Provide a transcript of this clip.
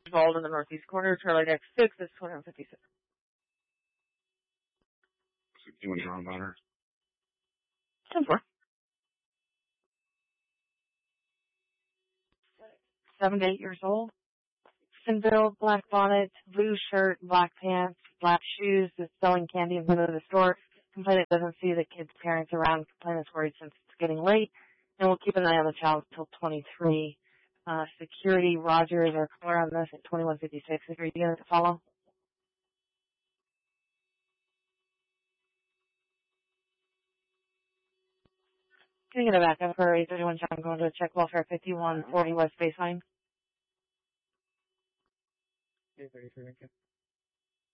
involved in the northeast corner. Charlie Deck 6 is 256. 61 drawn about her. 10-4. 7 to 8 years old. Thin build, black bonnet, blue shirt, black pants, black shoes, is selling candy in front of the store. Complainant doesn't see the kid's parents around. Complainant's worried since it's getting late. And we'll keep an eye on the child until 23. Security, Rogers, or caller on this at 2156. If you're going to follow. Can you get a backup for 831 John going to check welfare 5140 West Baseline? 833, thank you.